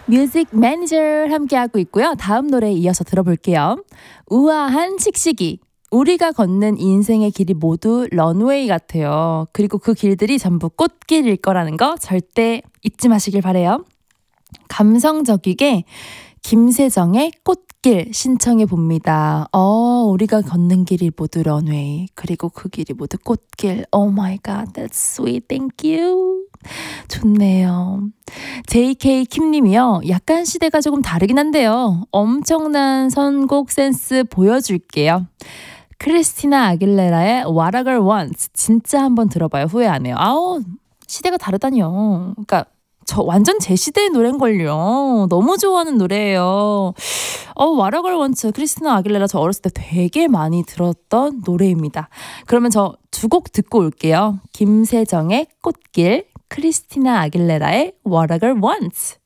뮤직 매니저 함께하고 있고요. 다음 노래 이어서 들어볼게요. 우아한 칙칙이. 우리가 걷는 인생의 길이 모두 런웨이 같아요. 그리고 그 길들이 전부 꽃길일 거라는 거 절대 잊지 마시길 바래요. 감성적이게 김세정의 꽃길 신청해 봅니다. 우리가 걷는 길이 모두 런웨이. 그리고 그 길이 모두 꽃길. Oh my god, that's sweet. Thank you. 좋네요. JK 킴님이요. 약간 시대가 조금 다르긴 한데요. 엄청난 선곡 센스 보여줄게요. 크리스티나 아길레라의 What a Girl Wants. 진짜 한번 들어봐요. 후회 안 해요. 시대가 다르다니요. 그러니까 저 완전 제 시대의 노래인걸요. 너무 좋아하는 노래예요. What a Girl Wants. 크리스티나 아길레라 저 어렸을 때 되게 많이 들었던 노래입니다. 그러면 저 두 곡 듣고 올게요. 김세정의 꽃길, 크리스티나 아길레라의 What a Girl Wants.